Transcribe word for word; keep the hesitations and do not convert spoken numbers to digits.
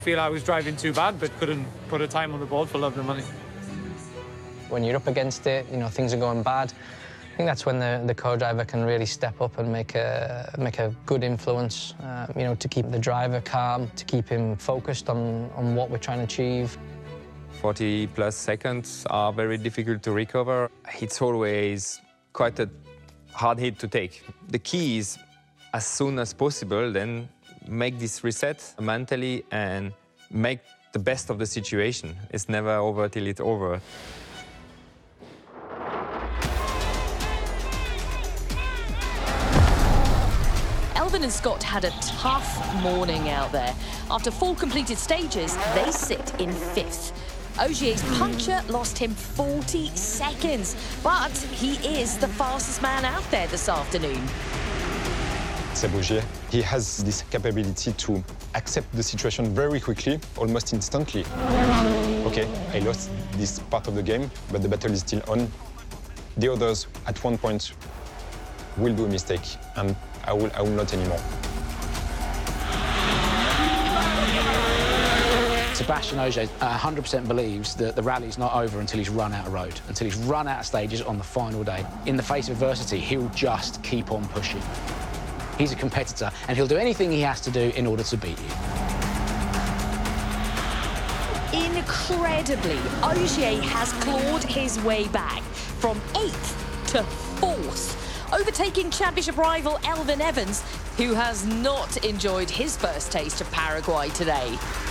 I feel I was driving too bad, but couldn't put a time on the board for love and money. When you're up against it, you know, things are going bad. I think that's when the, the co-driver can really step up and make a, make a good influence, uh, you know, to keep the driver calm, to keep him focused on, on what we're trying to achieve. forty plus seconds are very difficult to recover. It's always quite a hard hit to take. The key is, as soon as possible, then make this reset mentally and make the best of the situation. It's never over till it's over. Elfyn and Scott had a tough morning out there. After four completed stages, they sit in fifth. Ogier's puncture lost him forty seconds, but he is the fastest man out there this afternoon. Seb Ogier, he has this capability to accept the situation very quickly, almost instantly. Okay, I lost this part of the game, but the battle is still on. The others, at one point, will do a mistake, and I will, I will not anymore. Sebastian Ogier one hundred percent believes that the rally's not over until he's run out of road, until he's run out of stages on the final day. In the face of adversity, he'll just keep on pushing. He's a competitor, and he'll do anything he has to do in order to beat you. Incredibly, Ogier has clawed his way back from eighth to fourth, overtaking championship rival Elfyn Evans, who has not enjoyed his first taste of Paraguay today.